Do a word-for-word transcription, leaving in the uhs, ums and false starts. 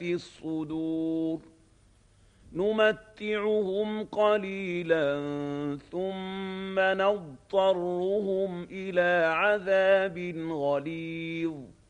في الصدور نمتعهم قليلا ثم نضطرهم إلى عذاب غليظ